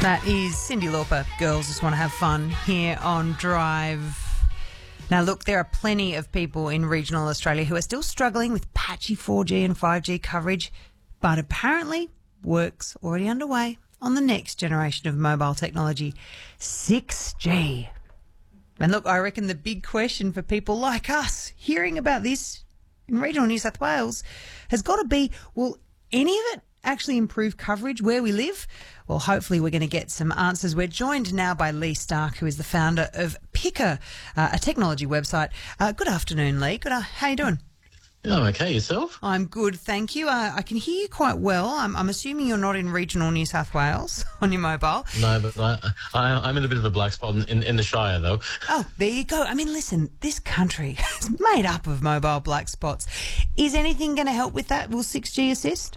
That is Cyndi Lauper. Girls Just Want to Have Fun here on Drive. Now, look, there are plenty of people in regional Australia who are still struggling with patchy 4G and 5G coverage, but apparently work's already underway on the next generation of mobile technology, 6G. And look, I reckon the big question for people like us hearing about this in regional New South Wales has got to be, will any of it actually improve coverage where we live? Well, hopefully we're going to get some answers. We're joined now by Lee Stark, who is the founder of Picker, a technology website. Good afternoon, Lee. How you doing? Oh, okay. Yourself? I'm good, thank you. I can hear you quite well. I'm assuming you're not in regional New South Wales on your mobile. No, but I'm in a bit of a black spot in the Shire, though. Oh, there you go. I mean, listen, this country is made up of mobile black spots. Is anything going to help with that? Will 6G assist?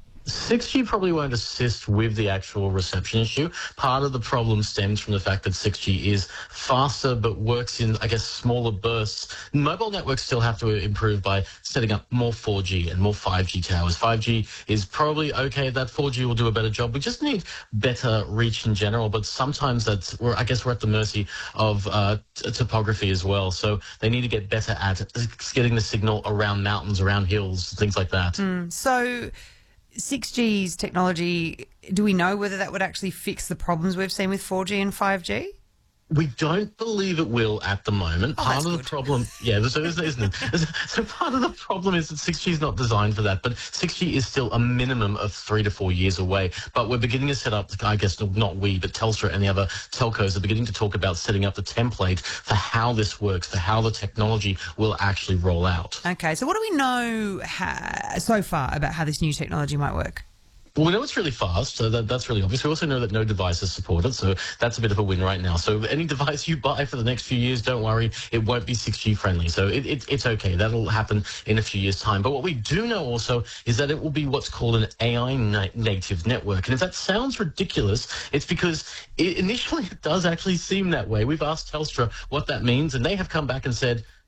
6G probably won't assist with the actual reception issue. Part of the problem stems from the fact that 6G is faster but works in, I guess, smaller bursts. Mobile networks still have to improve by setting up more 4G and more 5G towers. 5G is probably okay at that. 4G will do a better job. We just need better reach in general, but sometimes we're at the mercy of topography as well. So they need to get better at getting the signal around mountains, around hills, things like that. So 6G's technology, do we know whether that would actually fix the problems we've seen with 4G and 5G? We don't believe it will at the moment. Part of the problem, isn't it? So part of the problem is that 6G is not designed for that, but 6G is still a minimum of 3 to 4 years away. But we're beginning to set up, I guess not we, but Telstra and the other telcos are beginning to talk about setting up the template for how this works, for how the technology will actually roll out. Okay, so what do we know so far about how this new technology might work? Well, we know it's really fast, so that's really obvious. We also know that no devices support it, so that's a bit of a win right now. So any device you buy for the next few years, don't worry, it won't be 6G friendly. So it's okay. That'll happen in a few years' time. But what we do know also is that it will be what's called an AI native network. And if that sounds ridiculous, it's because initially it does actually seem that way. We've asked Telstra what that means, and they have come back and said,